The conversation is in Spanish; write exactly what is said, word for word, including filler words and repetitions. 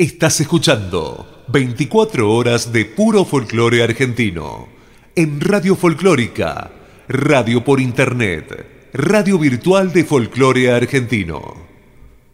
Estás escuchando veinticuatro horas de puro folclore argentino en Radio Folclórica, radio por internet, radio virtual de folclore argentino.